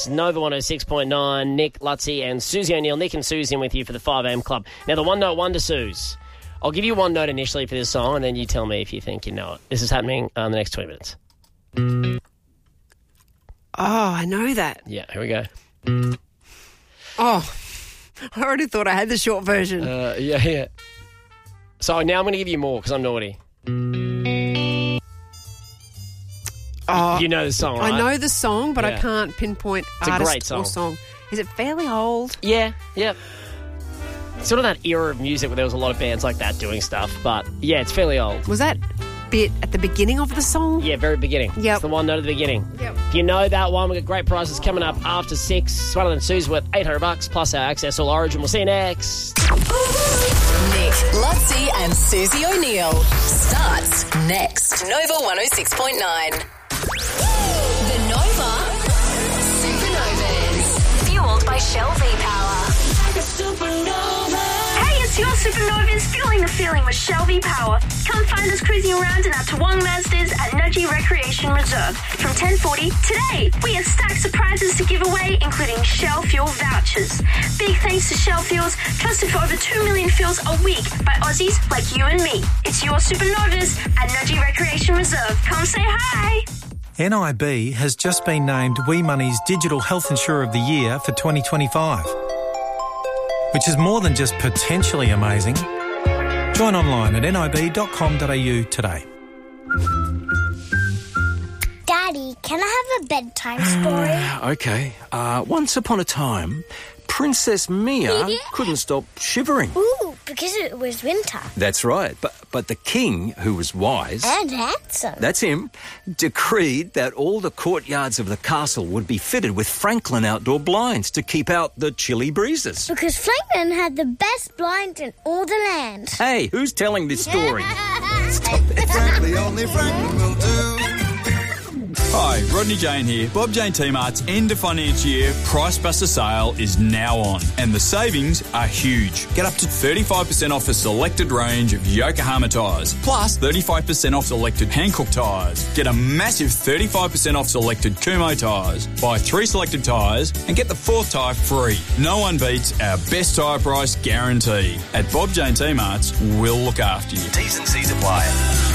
It's Nova 106.9. Nick, Lutzy and Susie O'Neill. Nick and Susie in with you for the 5am Club. Now, the one note wonder, Suze. I'll give you one note initially for this song, and then you tell me if you think you know it. This is happening in the next 20 minutes. Oh, I know that. Yeah, here we go. Oh, I already thought I had the short version. Yeah. So now I'm going to give you more because I'm naughty. Oh, you know the song, right? I know the song, but Yeah. I can't pinpoint It's a artist great song. or song. Is it fairly old? Yeah. Sort of that era of music where there was a lot of bands like that doing stuff. But, yeah, it's fairly old. Was that bit at the beginning of the song? Yeah, very beginning. Yep. It's the one note at the beginning. Yep. If you know that one, we've got great prizes coming up after 6. Smarter Than Sue's worth $800 plus our Access All Origin. We'll see you next. Nick, Lutzy and Susie O'Neill starts next. Nova 106.9. The Nova Supernovas. Fueled by Shell V-Power. Hey, it's your Supernovas fueling the feeling with Shell V-Power. Come find us cruising around in our Toowong Mazdas at Nudgee Recreation Reserve from 10:40 today. We have stacked of prizes to give away, including Shell Fuel vouchers. Big thanks to Shell Fuels, trusted for over 2 million fuels a week by Aussies like you and me. It's your Supernovas at Nudgee Recreation Reserve. Come say hi. NIB has just been named Wee Money's Digital Health Insurer of the Year for 2025, which is more than just potentially amazing. Join online at nib.com.au today. Daddy, can I have a bedtime story? Okay. Once upon a time, Princess Mia couldn't stop shivering. Ooh, because it was winter. That's right. But the king, who was wise... And handsome. That's him, decreed that all the courtyards of the castle would be fitted with Franklin outdoor blinds to keep out the chilly breezes. Because Franklin had the best blinds in all the land. Hey, who's telling this story? Frankly, only Franklin will do. Hi, Rodney Jane here. Bob Jane T-Mart's end of financial year Price Buster sale is now on, and the savings are huge. Get up to 35% off a selected range of Yokohama tyres, plus 35% off selected Hankook tyres. Get a massive 35% off selected Kumho tyres. Buy 3 selected tyres and get the 4th tyre free. No one beats our best tyre price guarantee. At Bob Jane T-Mart's, we'll look after you. T's and C's apply.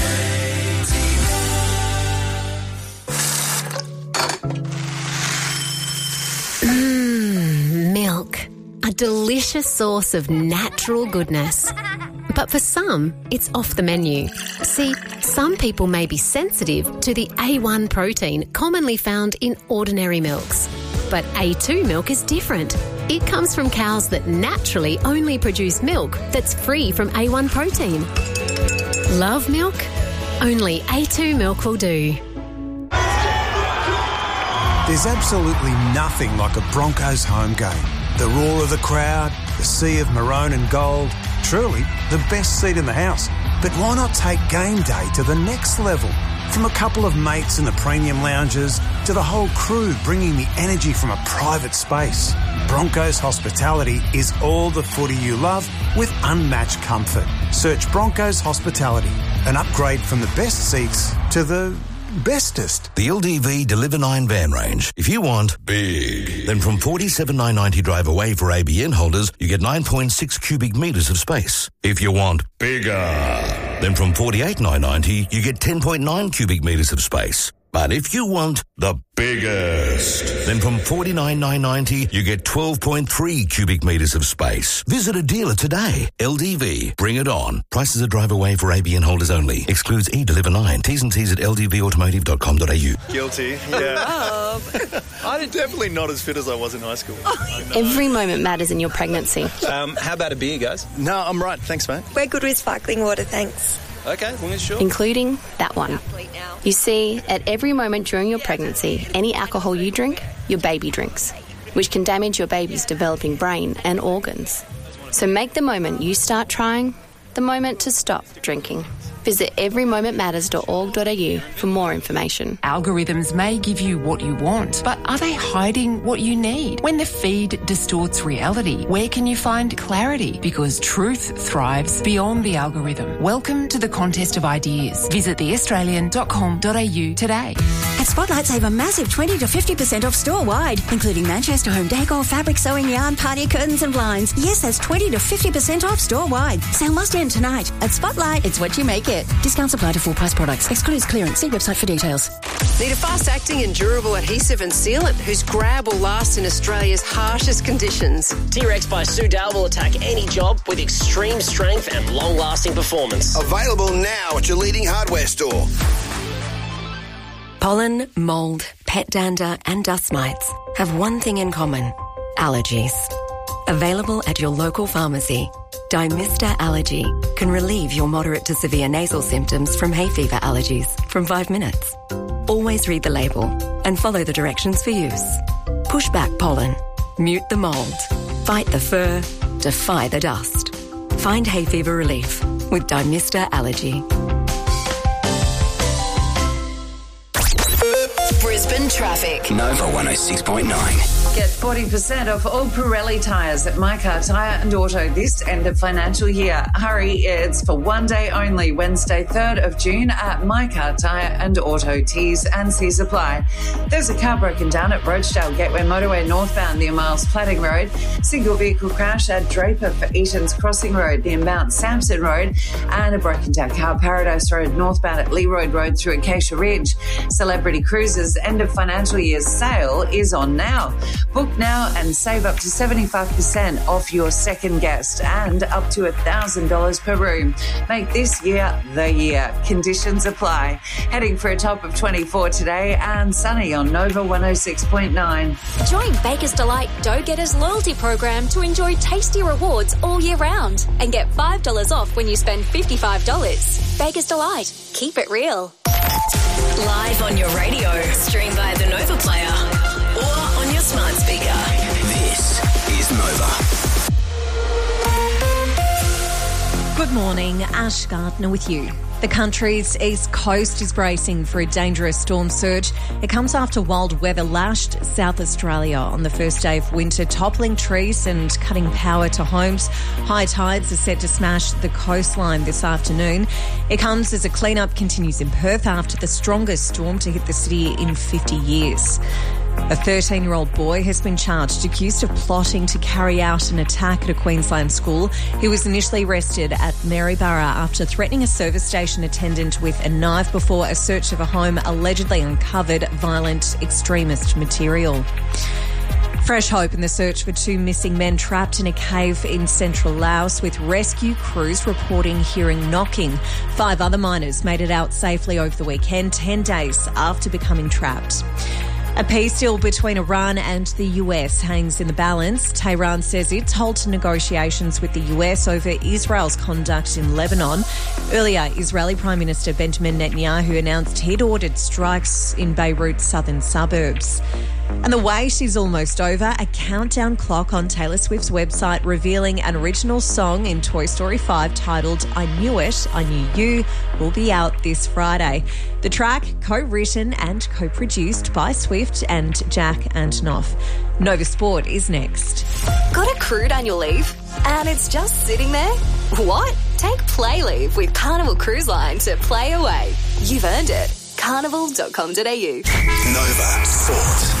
Milk. A delicious source of natural goodness. But for some, it's off the menu. See, some people may be sensitive to the A1 protein commonly found in ordinary milks. But A2 milk is different. It comes from cows that naturally only produce milk that's free from A1 protein. Love milk? Only A2 milk will do. There's absolutely nothing like a Broncos home game. The roar of the crowd, the sea of maroon and gold, truly the best seat in the house. But why not take game day to the next level? From a couple of mates in the premium lounges to the whole crew bringing the energy from a private space. Broncos Hospitality is all the footy you love with unmatched comfort. Search Broncos Hospitality, an upgrade from the best seats to the bestest. The LDV Deliver 9 van range. If you want big, then from $47,990 drive away for ABN holders, you get 9.6 cubic metres of space. If you want bigger, then from $48,990 you get 10.9 cubic metres of space. But if you want the biggest, then from $49,990 you get 12.3 cubic metres of space. Visit a dealer today. LDV. Bring it on. Prices are drive away for ABN holders only. Excludes eDeliver 9. T's and C's at ldvautomotive.com.au. Guilty, yeah. I'm definitely not as fit as I was in high school. Every moment matters in your pregnancy. How about a beer, guys? No, I'm right. Thanks, mate. We're good with sparkling water, thanks. Okay, as long as sure. Including that one. You see, at every moment during your pregnancy, any alcohol you drink, your baby drinks, which can damage your baby's developing brain and organs. So make the moment you start trying the moment to stop drinking. Visit everymomentmatters.org.au for more information. Algorithms may give you what you want, but are they hiding what you need? When the feed distorts reality, where can you find clarity? Because truth thrives beyond the algorithm. Welcome to the contest of ideas. Visit theaustralian.com.au today. At Spotlight, save a massive 20 to 50% off store-wide, including Manchester home decor, fabric, sewing yarn, party curtains and blinds. Yes, that's 20 to 50% off store-wide. Sale must end tonight. At Spotlight, it's what you make it. Discounts apply to full-price products. Excludes clearance. See website for details. Need a fast-acting and durable adhesive and sealant whose grab will last in Australia's harshest conditions? T-Rex by Soudal will attack any job with extreme strength and long-lasting performance. Available now at your leading hardware store. Pollen, mould, pet dander and dust mites have one thing in common: allergies. Available at your local pharmacy, Dymista Allergy can relieve your moderate to severe nasal symptoms from hay fever allergies from 5 minutes. Always read the label and follow the directions for use. Push back pollen, mute the mould, fight the fur, defy the dust. Find hay fever relief with Dymista Allergy. Brisbane traffic. Nova 106.9. Get 40% off all Pirelli tyres at My Car Tyre and Auto this end of financial year. Hurry, it's for one day only, Wednesday 3rd of June at My Car Tyre and Auto. T's and C's apply. There's a car broken down at Rochedale Gateway Motorway northbound near Miles Platting Road. Single vehicle crash at Draper for Eaton's Crossing Road near Mount Sampson Road. And a broken down car Paradise Road northbound at Learoyd Road through Acacia Ridge. Celebrity Cruises end of financial year's sale is on now. Book now and save up to 75% off your second guest and up to $1,000 per room. Make this year the year. Conditions apply. Heading for a top of 24 today and sunny on Nova 106.9. Join Baker's Delight Go-Getters loyalty program to enjoy tasty rewards all year round and get $5 off when you spend $55. Baker's Delight. Keep it real. Live on your radio. Stream via the Nova Player or on your smart speaker. This is Nova. Good morning, Ash Gardner with you. The country's east coast is bracing for a dangerous storm surge. It comes after wild weather lashed South Australia on the first day of winter, toppling trees and cutting power to homes. High tides are set to smash the coastline this afternoon. It comes as a clean-up continues in Perth after the strongest storm to hit the city in 50 years. A 13-year-old boy has been charged, accused of plotting to carry out an attack at a Queensland school. He was initially arrested at Maryborough after threatening a service station attendant with a knife before a search of a home allegedly uncovered violent extremist material. Fresh hope in the search for 2 missing men trapped in a cave in central Laos, with rescue crews reporting hearing knocking. 5 other miners made it out safely over the weekend, 10 days after becoming trapped. A peace deal between Iran and the US hangs in the balance. Tehran says it's halted negotiations with the US over Israel's conduct in Lebanon. Earlier, Israeli Prime Minister Benjamin Netanyahu announced he'd ordered strikes in Beirut's southern suburbs. And the wait is almost over. A countdown clock on Taylor Swift's website revealing an original song in Toy Story 5 titled I Knew It, I Knew You will be out this Friday. The track, co-written and co-produced by Swift and Jack Antonoff. Nova Sport is next. Got a crude annual leave and it's just sitting there? What? Take Play Leave with Carnival Cruise Line to play away. You've earned it. Carnival.com.au. Nova Sport.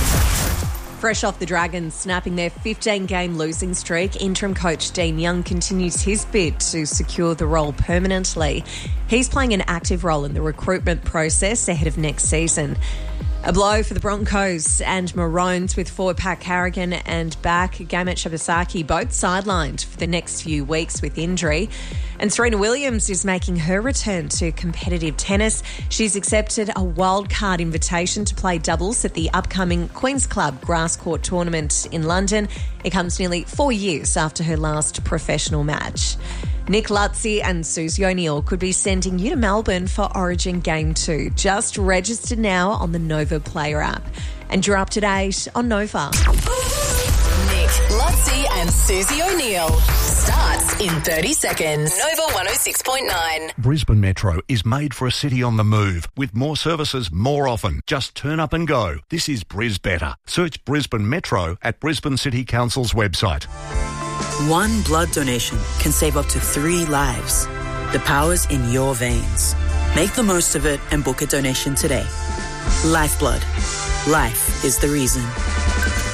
Fresh off the Dragons snapping their 15-game losing streak, interim coach Dean Young continues his bid to secure the role permanently. He's playing an active role in the recruitment process ahead of next season. A blow for the Broncos and Maroons, with forward Pat Carrigan and back Gamet Shabasaki both sidelined for the next few weeks with injury. And Serena Williams is making her return to competitive tennis. She's accepted a wildcard invitation to play doubles at the upcoming Queen's Club Grass Court tournament in London. It comes nearly 4 years after her last professional match. Nick Lutzi and Susie O'Neill could be sending you to Melbourne for Origin Game 2. Just register now on the Nova Player app. And you're up to date on Nova. Nick Lutzi and Susie O'Neill starts in 30 seconds. Nova 106.9. Brisbane Metro is made for a city on the move, with more services more often. Just turn up and go. This is Bris Better. Search Brisbane Metro at Brisbane City Council's website. One blood donation can save up to 3 lives. The power's in your veins. Make the most of it and book a donation today. Lifeblood. Life is the reason.